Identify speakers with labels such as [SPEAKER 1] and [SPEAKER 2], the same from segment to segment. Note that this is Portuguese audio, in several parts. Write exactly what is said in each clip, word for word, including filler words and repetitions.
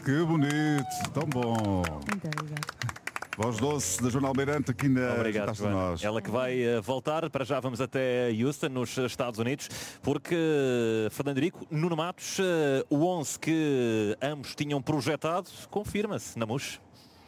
[SPEAKER 1] Que bonito, tão bom.
[SPEAKER 2] Muito obrigado.
[SPEAKER 1] Voz doce da Joana Almeirante aqui na
[SPEAKER 3] Obrigado, Joana.
[SPEAKER 1] Nós.
[SPEAKER 3] Ela que vai uh, voltar, para já vamos até Houston, nos Estados Unidos, porque uh, Fernando Henrique, Nuno Matos, uh, o onze que ambos tinham projetado, confirma-se na M U S.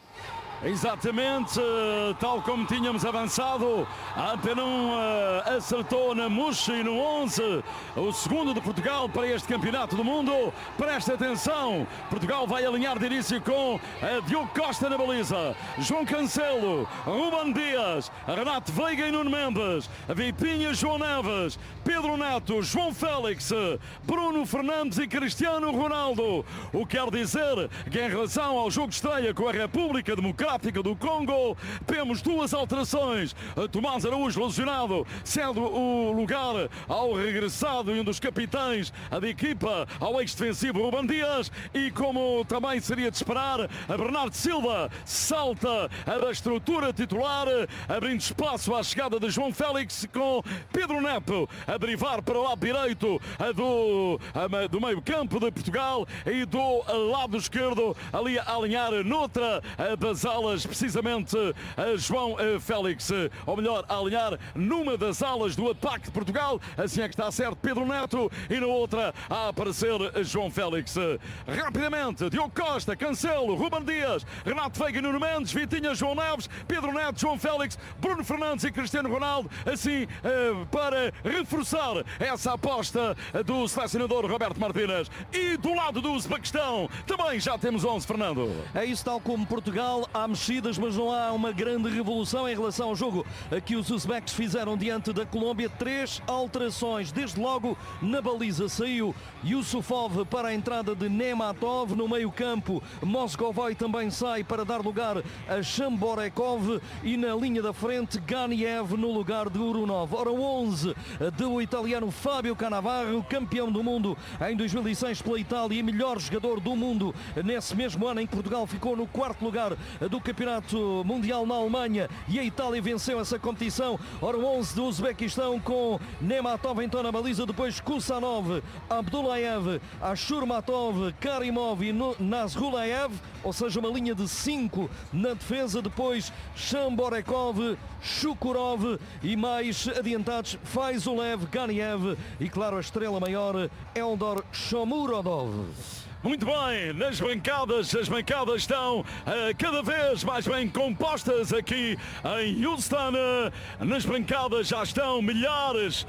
[SPEAKER 4] Exatamente, tal como tínhamos avançado, a Antenum uh, acertou na M U S e no onze, o segundo de Portugal para este campeonato do mundo. Presta atenção, Portugal vai alinhar de início com uh, Diogo Costa na baliza, João Cancelo, Ruben Dias, Renato Veiga e Nuno Mendes, Vitinha, João Neves, Pedro Neto, João Félix, Bruno Fernandes e Cristiano Ronaldo. O que quer dizer que em relação ao jogo de estreia com a República Democrática do Congo, temos duas alterações. Tomás Araújo lesionado, cede o lugar ao regressado e um dos capitães da equipa, ao ex-defensivo Ruben Dias, e como também seria de esperar, a Bernardo Silva salta da estrutura titular, abrindo espaço à chegada de João Félix, com Pedro Neto a derivar para o lado direito do, do meio campo de Portugal, e do lado esquerdo ali a alinhar noutra das alas, precisamente a João Félix, ou melhor, a alinhar numa das alas do ataque de Portugal, assim é que está certo, Pedro Neto, e na outra a aparecer João Félix. Rapidamente, Diogo Costa, Cancelo, Ruben Dias, Renato Veiga, Nuno Mendes, Vitinha, João Neves, Pedro Neto, João Félix, Bruno Fernandes e Cristiano Ronaldo, assim para reforçar essa aposta do selecionador Roberto Martínez. E do lado do Uzbequistão também já temos onze, Fernando.
[SPEAKER 5] É isso, tal como Portugal, há mexidas, mas não há uma grande revolução em relação ao jogo que os uzbeques fizeram diante da Colômbia. Três alterações. Desde logo na baliza saiu Yusufov para a entrada de Nematov. No meio campo, Moscovoi também sai para dar lugar a Shamborekov, e na linha da frente Ganiev no lugar de Urunov. Ora, o onze do italiano Fábio Cannavaro, campeão do mundo em dois mil e seis pela Itália e melhor jogador do mundo nesse mesmo ano em que Portugal ficou no quarto lugar do Campeonato Mundial na Alemanha e a Itália venceu essa competição. Ora, o onze do Uzbequistão com Nematov então na baliza, depois Kusanov, Abdullayev, Ashurmatov, Karimov e Nazrulayev, ou seja, uma linha de cinco na defesa, depois Shamborekov, Shukurov e mais adiantados Faizulev, Ganiev e, claro, a estrela maior Eldor Shomurodov.
[SPEAKER 4] Muito bem, nas bancadas, as bancadas estão uh, cada vez mais bem compostas aqui em Houston. Uh, nas bancadas já estão milhares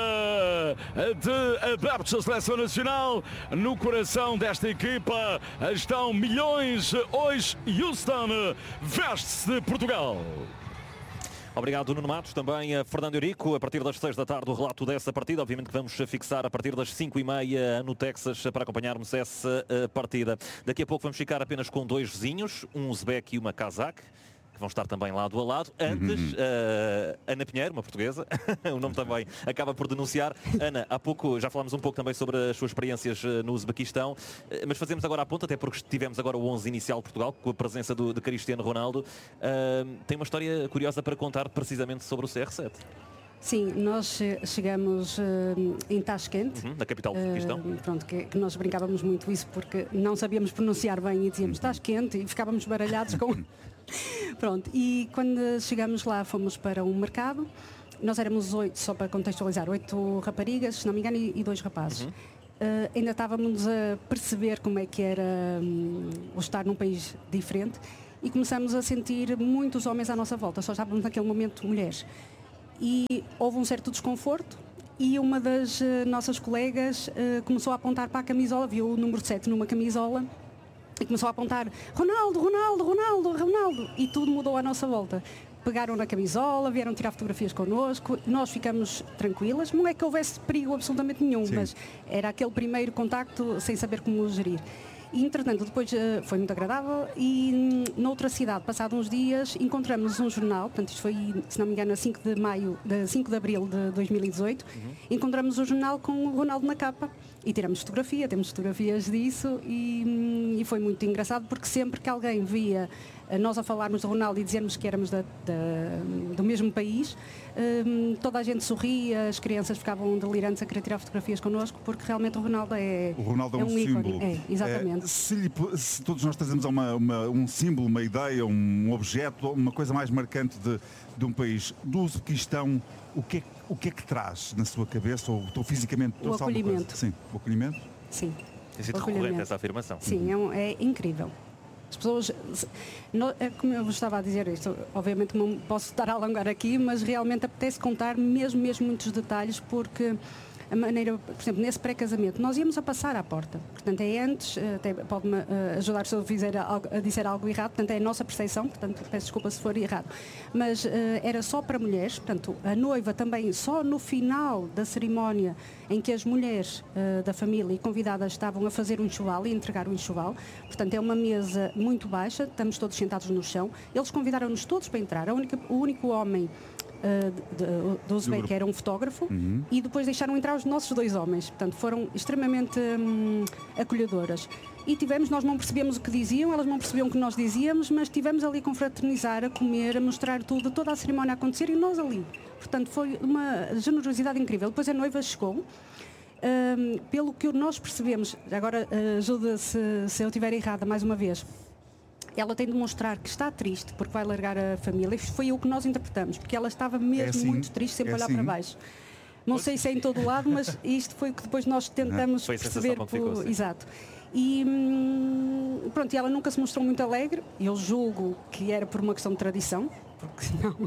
[SPEAKER 4] uh, de adeptos da Seleção Nacional. No coração desta equipa uh, estão milhões. Hoje, Houston uh, veste-se de Portugal.
[SPEAKER 3] Obrigado, Nuno Matos, também a Fernando Eurico. A partir das seis da tarde o relato dessa partida. Obviamente que vamos fixar a partir das cinco e meia no Texas para acompanharmos essa partida. Daqui a pouco vamos ficar apenas com dois vizinhos, um uzbeque e uma cazaque, que vão estar também lado a lado. Antes, uhum. uh, Ana Pinheiro, uma portuguesa, o nome também acaba por denunciar. Ana, há pouco já falámos um pouco também sobre as suas experiências no Uzbequistão, mas fazemos agora a ponta, até porque tivemos agora o onze inicial de Portugal, com a presença do, de Cristiano Ronaldo. Uh, tem uma história curiosa para contar precisamente sobre o C R sete.
[SPEAKER 2] Sim, nós chegamos uh, em Tashkent,
[SPEAKER 3] uhum, na capital do Uzbequistão.
[SPEAKER 2] Uh, pronto, que, que nós brincávamos muito isso porque não sabíamos pronunciar bem e dizíamos Tashkent e ficávamos baralhados com... Pronto, e quando chegamos lá fomos para um mercado. Nós éramos oito, só para contextualizar, oito raparigas, se não me engano, e, e dois rapazes. Uhum. Uh, ainda estávamos a perceber como é que era um, o estar num país diferente e começamos a sentir muitos homens à nossa volta, só estávamos naquele momento mulheres. E houve um certo desconforto e uma das uh, nossas colegas uh, começou a apontar para a camisola, viu o número sete numa camisola e começou a apontar Ronaldo, Ronaldo, Ronaldo, Ronaldo, e tudo mudou à nossa volta. Pegaram na camisola, vieram tirar fotografias connosco, nós ficamos tranquilas, não é que houvesse perigo absolutamente nenhum, Sim. mas era aquele primeiro contacto sem saber como gerir. E, entretanto, depois uh, foi muito agradável e noutra cidade, passados uns dias, encontramos um jornal, portanto isto foi, se não me engano, a cinco de maio, de cinco de abril de dois mil e dezoito, uhum. encontramos um jornal com o Ronaldo na capa e tiramos fotografia, temos fotografias disso e, e foi muito engraçado porque sempre que alguém via nós a falarmos do Ronaldo e dizermos que éramos da, da, do mesmo país, um, toda a gente sorria, as crianças ficavam delirantes a querer tirar fotografias connosco, porque realmente o Ronaldo é,
[SPEAKER 1] o Ronaldo é,
[SPEAKER 2] é
[SPEAKER 1] um,
[SPEAKER 2] um ícone.
[SPEAKER 1] símbolo.
[SPEAKER 2] É, exatamente.
[SPEAKER 1] É, se, lhe, se todos nós trazemos uma, uma, um símbolo, uma ideia, um objeto, uma coisa mais marcante de, de um país, do Uzbequistão, o que, é, o que é que traz na sua cabeça, ou, ou fisicamente?
[SPEAKER 2] O acolhimento.
[SPEAKER 1] Sim, o acolhimento?
[SPEAKER 2] Sim.
[SPEAKER 3] Tem sido recorrente essa afirmação.
[SPEAKER 2] Sim, é, um, é incrível. As pessoas, não, como eu vos estava a dizer isto, obviamente não posso estar a alongar aqui, mas realmente apetece contar mesmo, mesmo muitos detalhes, porque a maneira, por exemplo, nesse pré-casamento, nós íamos a passar à porta. Portanto, é antes, até pode-me ajudar se eu fizer algo, a dizer algo errado, portanto, é a nossa percepção, portanto, peço desculpa se for errado. Mas uh, era só para mulheres, portanto, a noiva também, só no final da cerimónia em que as mulheres uh, da família e convidadas estavam a fazer um enxoval e entregar um enxoval. Portanto, é uma mesa muito baixa, estamos todos sentados no chão. Eles convidaram-nos todos para entrar. A única, o único homem Uh, do Uzbek era um fotógrafo, uhum. E depois deixaram entrar os nossos dois homens, portanto foram extremamente hum, acolhedoras, e tivemos, nós não percebemos o que diziam, elas não percebiam o que nós dizíamos, mas tivemos ali a confraternizar, a comer, a mostrar tudo, toda a cerimónia a acontecer e nós ali, portanto foi uma generosidade incrível. Depois a noiva chegou. Um, pelo que nós percebemos, agora uh, ajuda se, se eu estiver errada mais uma vez, ela tem de mostrar que está triste porque vai largar a família. Foi o que nós interpretamos, porque ela estava mesmo é assim, muito triste, sempre a é olhar assim. Para baixo. Não sei se é em todo o lado, mas isto foi o que depois nós tentamos
[SPEAKER 3] foi
[SPEAKER 2] perceber.
[SPEAKER 3] Por...
[SPEAKER 2] Ficou, assim. Exato. E hum, pronto, e ela nunca se mostrou muito alegre. Eu julgo que era por uma questão de tradição, porque senão...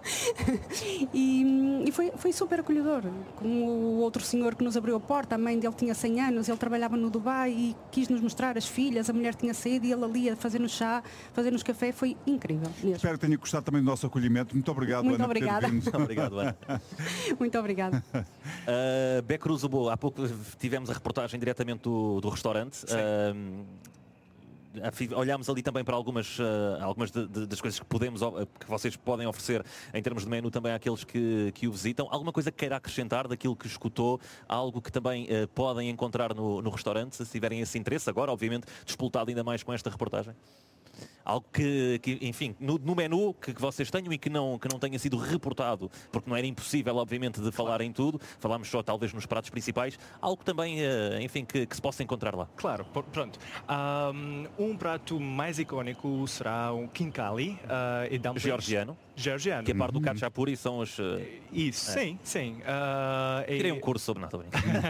[SPEAKER 2] e, e foi, foi super acolhedor. Como o outro senhor que nos abriu a porta, a mãe dele tinha cem anos, ele trabalhava no Dubai e quis nos mostrar as filhas, a mulher tinha saído e ele ali a fazer-nos chá, fazer-nos café, foi incrível mesmo.
[SPEAKER 1] Espero que tenha gostado também do nosso acolhimento. Muito obrigado,
[SPEAKER 2] Muito
[SPEAKER 1] Ana.
[SPEAKER 2] Obrigada.
[SPEAKER 3] Muito obrigado, Ana.
[SPEAKER 2] Muito obrigada.
[SPEAKER 3] Uh, Becruz Ubo, há pouco tivemos a reportagem diretamente do, do restaurante. Uh, olhámos ali também para algumas, uh, algumas de, de, das coisas que, podemos, que vocês podem oferecer em termos de menu também àqueles que, que o visitam. Alguma coisa que queira acrescentar daquilo que escutou? Algo que também uh, podem encontrar no, no restaurante, se tiverem esse interesse agora, obviamente, despoltado ainda mais com esta reportagem? Algo que, que enfim, no, no menu que, que vocês tenham e que não, que não tenha sido reportado, porque não era impossível, obviamente, de falar em tudo. Falámos só, talvez, nos pratos principais. Algo também, enfim, que, que se possa encontrar lá.
[SPEAKER 6] Claro, pronto. Um, um prato mais icónico será o khinkali. Uh, e dumplings.
[SPEAKER 3] Georgiano.
[SPEAKER 6] Georgiano.
[SPEAKER 3] Que a par do khachapuri são os... Uh,
[SPEAKER 6] Isso, é. sim, sim. Uh,
[SPEAKER 3] Tirei e... um curso sobre nada.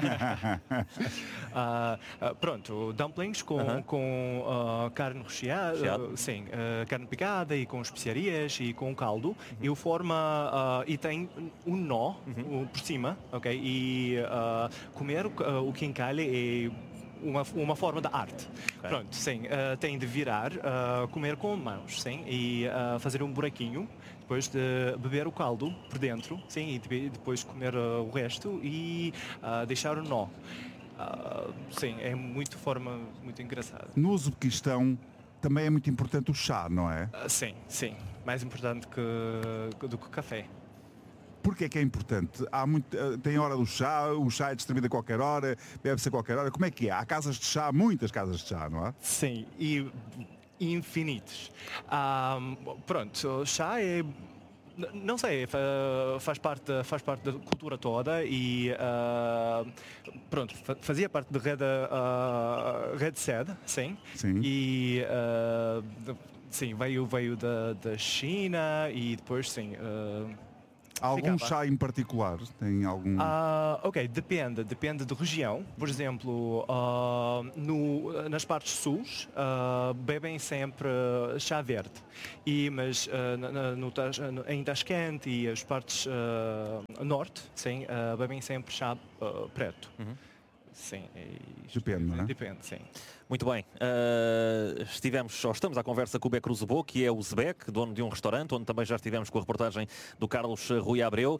[SPEAKER 6] uh, uh, pronto, dumplings com, uh-huh. com uh, carne recheada, Recheado. sim, uh, carne picada e com especiarias e com caldo. Uh-huh. E forma, uh, e tem um nó uh-huh. por cima, ok? E uh, comer uh, o khinkali é Uma, uma forma de arte. Okay. Pronto, sim, uh, tem de virar, uh, comer com mãos, sim, e uh, fazer um buraquinho, depois de beber o caldo por dentro, sim, e de, depois comer uh, o resto e uh, deixar o nó. Uh, sim, é muito forma muito engraçada.
[SPEAKER 1] No Uzbequistão também é muito importante o chá, não é?
[SPEAKER 6] Uh, sim, sim, mais importante que, do que o café.
[SPEAKER 1] Porquê é que é importante? Há muito, tem hora do chá, o chá é distribuído a qualquer hora, bebe-se a qualquer hora. Como é que é? Há casas de chá, muitas casas de chá, não é?
[SPEAKER 6] Sim, e infinitos. Um, pronto, chá é... Não sei, faz parte, faz parte da cultura toda e uh, pronto, fazia parte da Red, uh, Red Sed, sim.
[SPEAKER 1] sim.
[SPEAKER 6] E uh, sim, veio, veio da, da China e depois sim. Uh,
[SPEAKER 1] Há algum chá em particular? Tem algum...
[SPEAKER 6] Uh, ok, depende, depende da região. Por exemplo, uh, no, nas partes sul uh, bebem sempre chá verde. E, mas uh, no, no, em Tashkent e as partes uh, norte, sim, uh, bebem sempre chá uh, preto. Uhum. Sim,
[SPEAKER 1] depende, não é?
[SPEAKER 6] Depende, sim.
[SPEAKER 3] Muito bem, uh, estivemos, ou estamos à conversa com o Becruz Ubo, que é o uzbek, dono de um restaurante, onde também já estivemos com a reportagem do Carlos Rui Abreu.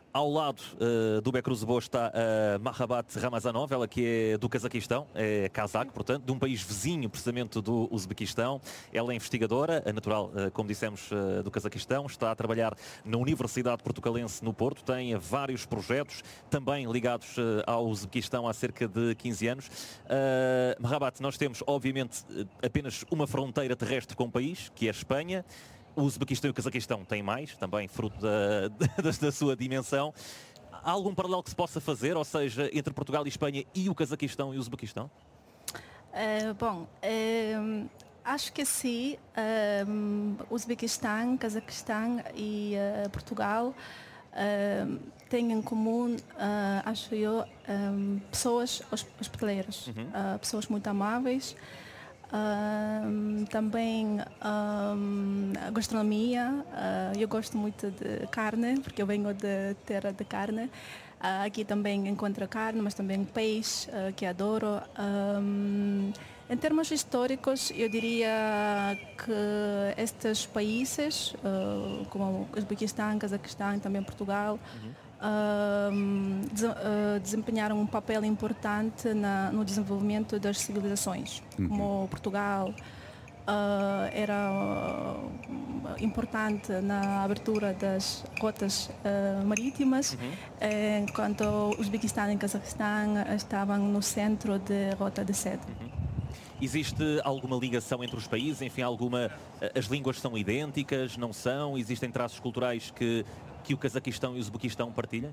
[SPEAKER 3] Ao lado uh, do Becruzebo está a uh, Mahabat Ramazanov, ela que é do Cazaquistão, é cazaque, portanto, de um país vizinho, precisamente do Uzbequistão. Ela é investigadora, é natural, uh, como dissemos, uh, do Cazaquistão, está a trabalhar na Universidade Portucalense no Porto, tem vários projetos, também ligados uh, ao Uzbequistão há cerca de quinze anos. Uh, Mahabat, nós temos, obviamente, apenas uma fronteira terrestre com o país, que é a Espanha. O Uzbequistão e o Cazaquistão têm mais, também fruto da, da, da sua dimensão. Há algum paralelo que se possa fazer, ou seja, entre Portugal e Espanha e o Cazaquistão e o Uzbequistão?
[SPEAKER 7] Uh, bom, uh, acho que sim. Uh, Uzbequistão, Cazaquistão e uh, Portugal uh, têm em comum, uh, acho eu, um, pessoas hospitaleiras, uhum. uh, pessoas muito amáveis. Uh, também um, a gastronomia, uh, eu gosto muito de carne, porque eu venho de terra de carne. Uh, aqui também encontro carne, mas também peixe, uh, que adoro. Um, em termos históricos, eu diria que estes países, uh, como o Uzbequistão, Cazaquistão e também Portugal, uhum. Uh, desempenharam um papel importante na, no desenvolvimento das civilizações, uhum. como Portugal uh, era uh, importante na abertura das rotas uh, marítimas, uhum. enquanto o Uzbequistão e o Cazaquistão estavam no centro da rota de seda.
[SPEAKER 3] Uhum. Existe alguma ligação entre os países? Enfim, alguma, as línguas são idênticas, não são? Existem traços culturais que, que o Cazaquistão e o Uzbequistão partilham?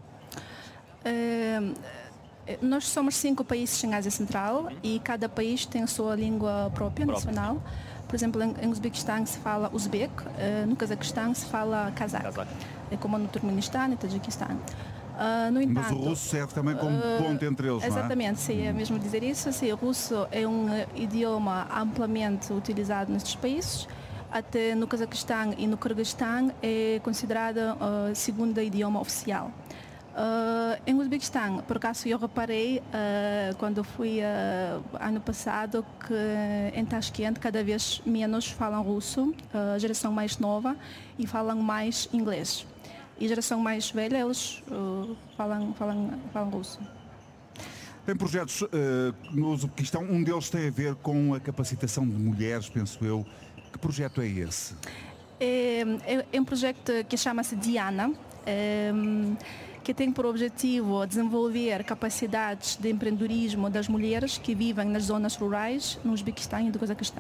[SPEAKER 7] Uh, nós somos cinco países em Ásia Central uhum. e cada país tem a sua língua própria, própria. nacional. Por exemplo, em, em Uzbequistão se fala uzbek, uh, no Cazaquistão se fala kazakh, kazakh. É como no Turkmenistão e Tajiquistão. Uh, no entanto,
[SPEAKER 1] mas o russo serve também como uh, ponto entre eles,
[SPEAKER 7] exatamente,
[SPEAKER 1] não é?
[SPEAKER 7] sim, é mesmo dizer isso. Sim, o russo é um idioma amplamente utilizado nestes países. Até no Cazaquistão e no Quirguistão é considerado o uh, segundo idioma oficial. Uh, em Uzbequistão, por acaso, eu reparei uh, quando fui uh, ano passado que em Tashkent cada vez menos falam russo, uh, a geração mais nova, e falam mais inglês. E a geração mais velha, eles uh, falam, falam, falam russo.
[SPEAKER 1] Tem projetos uh, no Uzbequistão, um deles tem a ver com a capacitação de mulheres, penso eu. Que projeto é esse?
[SPEAKER 7] É, é, é um projeto que chama-se Diana, é, que tem por objetivo desenvolver capacidades de empreendedorismo das mulheres que vivem nas zonas rurais no Uzbequistão e no Cazaquistão.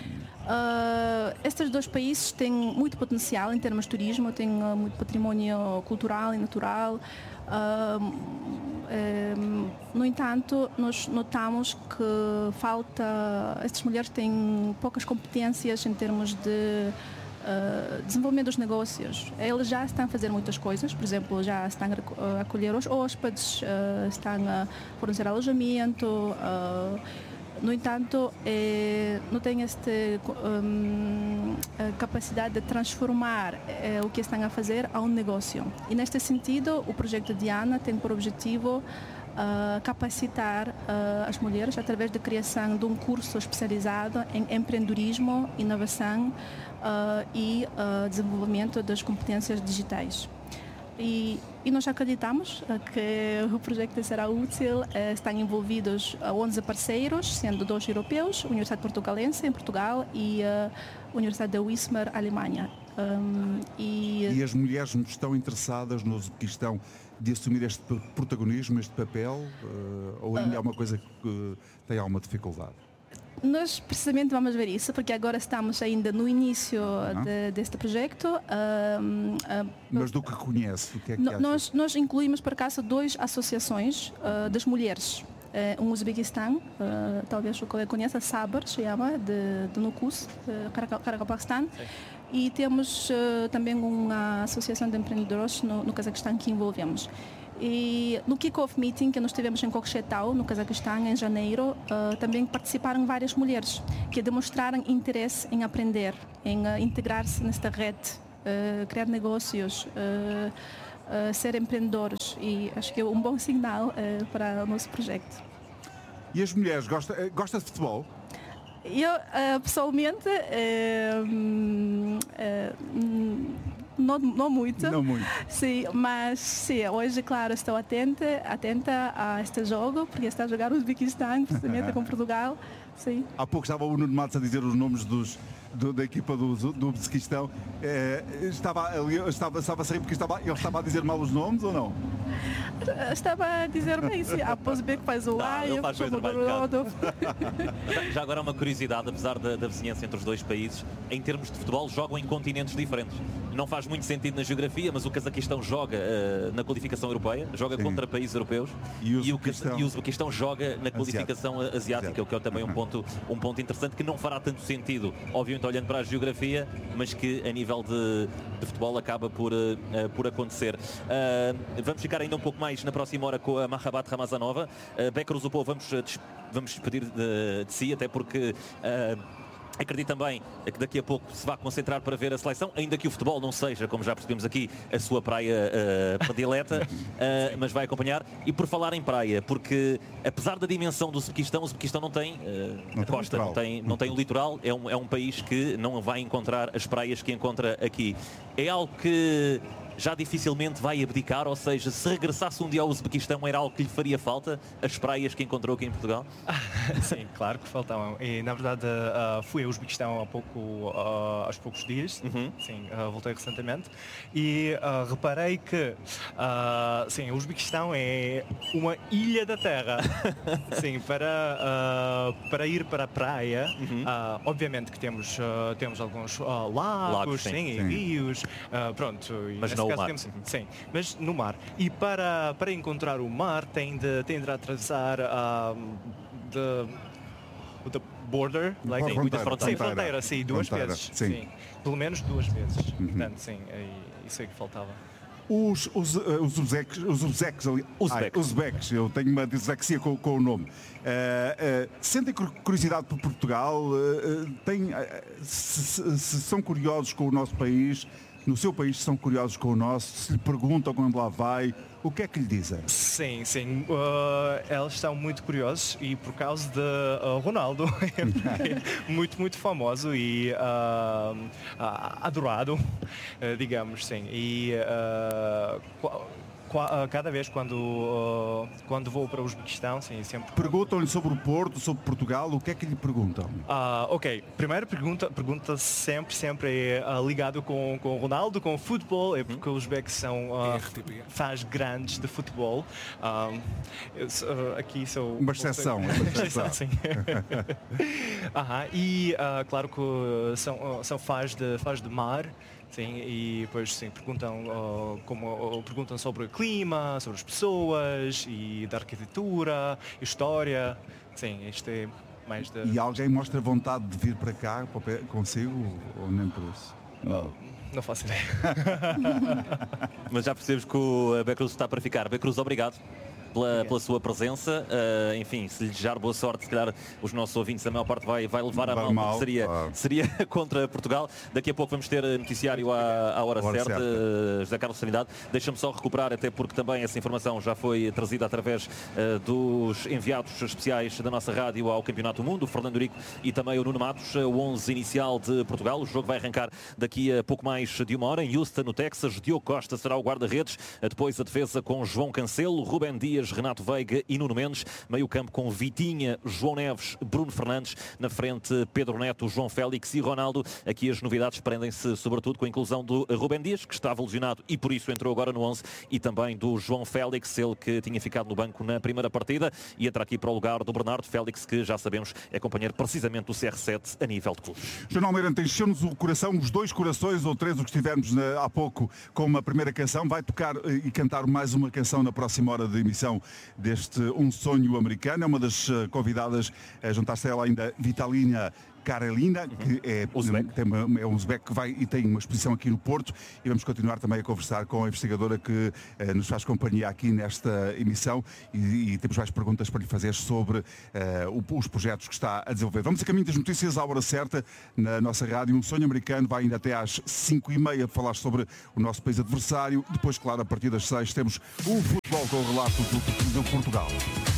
[SPEAKER 7] Uh, estes dois países têm muito potencial em termos de turismo, têm uh, muito património cultural e natural. Uh, um, no entanto, nós notamos que falta, estas mulheres têm poucas competências em termos de uh, desenvolvimento dos negócios. Elas já estão a fazer muitas coisas, por exemplo, já estão a acolher os hóspedes, uh, estão a fornecer alojamento. Uh, No entanto, eh, não tem esta um, capacidade de transformar eh, o que estão a fazer a um negócio. E neste sentido, o projeto Diana tem por objetivo uh, capacitar uh, as mulheres através da criação de um curso especializado em empreendedorismo, inovação uh, e uh, desenvolvimento das competências digitais. E, e nós acreditamos que o projeto será útil. Estão envolvidos onze parceiros, sendo dois europeus, a Universidade Portucalense em Portugal e a Universidade de Wismar, Alemanha. Um, e...
[SPEAKER 1] e as mulheres estão interessadas no Uzbequistão de assumir este protagonismo, este papel, ou ainda é uma coisa que tem alguma dificuldade?
[SPEAKER 7] Nós precisamente vamos ver isso, porque agora estamos ainda no início uhum. de, deste projeto. Uh, uh,
[SPEAKER 1] Mas do que conhece, o que é que
[SPEAKER 7] no,
[SPEAKER 1] acha?
[SPEAKER 7] Nós, nós incluímos, por acaso, duas associações uh, das mulheres. Uh, um Uzbequistão, uh, talvez o colega conheça, Sabar, se chama, de, de Nukus, Karakalpakstan. E temos uh, também uma associação de empreendedores no, no Cazaquistão que envolvemos. E no kick-off meeting que nós tivemos em Kokshetau, no Cazaquistão, em janeiro, uh, também participaram várias mulheres que demonstraram interesse em aprender, em uh, integrar-se nesta rede, uh, criar negócios, uh, uh, ser empreendedores. E acho que é um bom sinal uh, para o nosso projeto.
[SPEAKER 1] E as mulheres, gosta, gosta de futebol?
[SPEAKER 7] Eu, uh, pessoalmente, uh, uh, não, não muito.
[SPEAKER 1] Não muito.
[SPEAKER 7] Sim, mas sim, hoje, claro, estou atenta, atenta a este jogo, porque está a jogar o Uzbequistão, precisamente com Portugal. Sim.
[SPEAKER 1] Há pouco estava o Nuno Matos a dizer os nomes dos, do, da equipa do, do Uzbequistão. É, estava, ali, estava, estava a sair porque estava, ele estava a dizer mal os nomes ou não?
[SPEAKER 7] Estava a dizer bem, sim. A Uzbek faz o A, eu
[SPEAKER 3] faz bem o trabalho de casa. Já agora uma curiosidade, apesar da, da vizinhança entre os dois países, em termos de futebol jogam em continentes diferentes. Não faz muito sentido na geografia, mas o Cazaquistão joga uh, na qualificação europeia, joga sim. contra países europeus
[SPEAKER 1] e o Uzbequistão,
[SPEAKER 3] e o Uzbequistão joga na qualificação asiática, asiática o que é também um ponto, um ponto interessante que não fará tanto sentido, obviamente olhando para a geografia, mas que a nível de, de futebol acaba por, uh, por acontecer. Uh, vamos ficar ainda um pouco mais na próxima hora com a Mahabat Ramazanova. Uh, Bekros Opou, vamos, uh, des vamos despedir de, de si, até porque... Uh, acredito também que daqui a pouco se vai concentrar para ver a seleção, ainda que o futebol não seja, como já percebemos aqui, a sua praia uh, predileta, uh, mas vai acompanhar. E por falar em praia, porque apesar da dimensão do Uzbequistão, o Uzbequistão não tem uh,
[SPEAKER 1] não
[SPEAKER 3] a costa, não tem, não tem o litoral, é um, é um país que não vai encontrar as praias que encontra aqui. É algo que já dificilmente vai abdicar, ou seja, se regressasse um dia ao Uzbequistão era algo que lhe faria falta, as praias que encontrou aqui em Portugal?
[SPEAKER 6] Ah, sim, claro que faltavam. E na verdade uh, fui ao Uzbequistão há pouco, uh, aos poucos dias, uhum. sim, uh, voltei recentemente e uh, reparei que uh, sim, o Uzbequistão é uma ilha da terra. Sim, para, uh, para ir para a praia, uhum. uh, obviamente que temos, uh, temos alguns uh, lagos, lagos sim, sim, e rios, uh, pronto.
[SPEAKER 3] Mas não o mar.
[SPEAKER 6] Temos, sim, mas no mar. E para, para encontrar o mar tem de, tem de atravessar a um, the, the border, like,
[SPEAKER 1] sim, fronteira,
[SPEAKER 6] fronteira, sim, fronteira, sim, duas
[SPEAKER 1] fronteira,
[SPEAKER 6] vezes.
[SPEAKER 1] Sim.
[SPEAKER 6] Sim. Pelo menos duas vezes.
[SPEAKER 1] Uhum.
[SPEAKER 6] Portanto, sim, isso é que faltava.
[SPEAKER 1] Os, os, os uzbeques, os uzbeques, ali, ai, uzbeques, eu tenho uma dislexia com, com o nome, uh, uh, sentem curiosidade por Portugal, uh, têm, uh, se, se são curiosos com o nosso país, no seu país são curiosos com o nosso, se lhe perguntam quando lá vai, o que é que lhe dizem?
[SPEAKER 6] Sim, sim, uh, eles estão muito curiosos e por causa de uh, Ronaldo, é muito, muito famoso e uh, uh, adorado, uh, digamos, sim. E uh, cada vez quando, uh, quando vou para o Uzbequistão, sim, sempre...
[SPEAKER 1] Perguntam-lhe sobre o Porto, sobre Portugal, o que é que lhe perguntam?
[SPEAKER 6] Uh, ok, primeira pergunta, pergunta sempre, sempre é uh, ligado com, com o Ronaldo, com o futebol, é porque os uzbeques são uh, fãs grandes de futebol. Um, eu, uh, aqui sou...
[SPEAKER 1] Uma exceção. Uma exceção.
[SPEAKER 6] Sim. uh-huh. E uh, claro que são, uh, são fãs de, fãs de mar. Sim, e depois sim, perguntam, uh, como, uh, perguntam sobre o clima, sobre as pessoas e da arquitetura, história. Sim, isto é mais de...
[SPEAKER 1] E alguém mostra vontade de vir para cá consigo ou nem por isso?
[SPEAKER 6] Não, não faço ideia.
[SPEAKER 3] Mas já percebes que o Bekros está para ficar. Bekros, obrigado. Pela, pela sua presença, uh, enfim, se lhe desejar boa sorte, se calhar os nossos ouvintes, a maior parte vai, vai levar a mão,
[SPEAKER 1] mal,
[SPEAKER 3] seria,
[SPEAKER 1] ah.
[SPEAKER 3] seria contra Portugal. Daqui a pouco vamos ter noticiário à, à hora, hora certa, certa. Uh, José Carlos Sanidade. Deixa-me só recuperar, até porque também essa informação já foi trazida através uh, dos enviados especiais da nossa rádio ao Campeonato do Mundo, o Fernando Eurico e também o Nuno Matos, uh, o onze inicial de Portugal. O jogo vai arrancar daqui a pouco mais de uma hora em Houston, no Texas. Diogo Costa será o guarda-redes, uh, depois a defesa com João Cancelo, Rubem Dias, Renato Veiga e Nuno Mendes, meio campo com Vitinha, João Neves, Bruno Fernandes, na frente Pedro Neto, João Félix e Ronaldo. Aqui as novidades prendem-se sobretudo com a inclusão do Rubem Dias, que estava lesionado e por isso entrou agora no onze, e também do João Félix, ele que tinha ficado no banco na primeira partida e entra aqui para o lugar do Bernardo Félix, que já sabemos é companheiro precisamente do C R sete a nível de clubes.
[SPEAKER 1] João Almeirante, encheu-nos o coração, os dois corações ou três, o que estivemos na, há pouco com uma primeira canção, vai tocar e cantar mais uma canção na próxima hora de emissão deste Um Sonho Americano. É uma das convidadas a juntar-se a ela ainda Vitalina Karelina, que é, tem uma, é um uzbeque que vai e tem uma exposição aqui no Porto, e vamos continuar também a conversar com a investigadora que eh, nos faz companhia aqui nesta emissão e, e temos mais perguntas para lhe fazer sobre eh, o, os projetos que está a desenvolver. Vamos a caminho das notícias à hora certa na nossa rádio. Um Sonho Americano vai ainda até às cinco e meia falar sobre o nosso país adversário. Depois, claro, a partir das seis temos o futebol com o relato do, do Portugal.